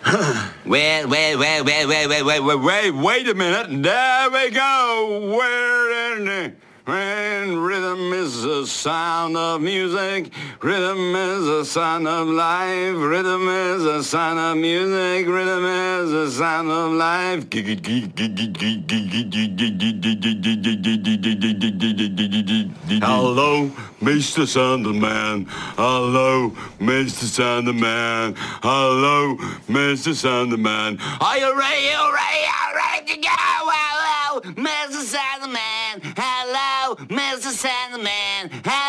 Wait a minute. There we go. When rhythm is the sound of music, rhythm is the sound of life, rhythm is the sound of music, rhythm is the sound of life. Hello, Mr. Sandman. Hello, Mr. Sandman. Hello, Mr. Sandman. Are you ready? You ready to go? Hello, Mr. Sandman. Hello, Mr. Sandman. Hello.